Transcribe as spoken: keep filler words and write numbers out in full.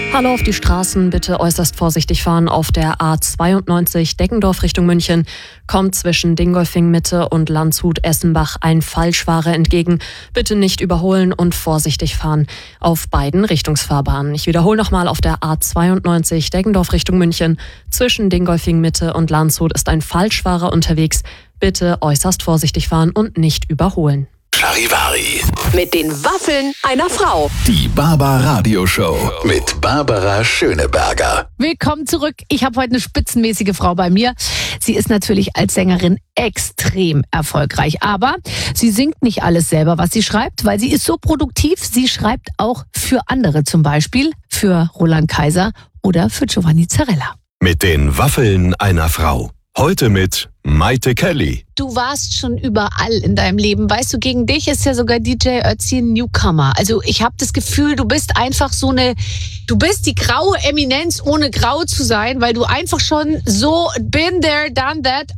Hallo auf die Straßen, bitte äußerst vorsichtig fahren. Auf der A zweiundneunzig Deggendorf Richtung München kommt zwischen Dingolfing Mitte und Landshut-Essenbach ein Falschfahrer entgegen. Bitte nicht überholen und vorsichtig fahren auf beiden Richtungsfahrbahnen. Ich wiederhole nochmal, auf der A zweiundneunzig Deggendorf Richtung München zwischen Dingolfing Mitte und Landshut ist ein Falschfahrer unterwegs. Bitte äußerst vorsichtig fahren und nicht überholen. Charivari. Mit den Waffeln einer Frau. Die Barbaradio-Show mit Barbara Schöneberger. Willkommen zurück. Ich habe heute eine spitzenmäßige Frau bei mir. Sie ist natürlich als Sängerin extrem erfolgreich. Aber sie singt nicht alles selber, was sie schreibt, weil sie ist so produktiv. Sie schreibt auch für andere, zum Beispiel für Roland Kaiser oder für Giovanni Zarella. Mit den Waffeln einer Frau. Heute mit Maite Kelly. Du warst schon überall in deinem Leben. Weißt du, gegen dich ist ja sogar D J Ötzi ein Newcomer. Also ich habe das Gefühl, du bist einfach so eine, du bist die graue Eminenz, ohne grau zu sein, weil du einfach schon so been there, done that